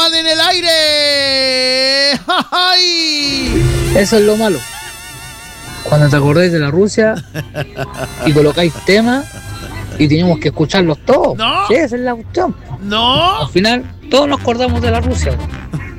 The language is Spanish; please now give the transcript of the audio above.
mal en el aire. ¡Ay! Eso es lo malo. Cuando te acordáis de la Rusia y colocáis temas y tenemos que escucharlos todos. No. Sí, esa es la cuestión. No. Al final, todos nos acordamos de la Rusia.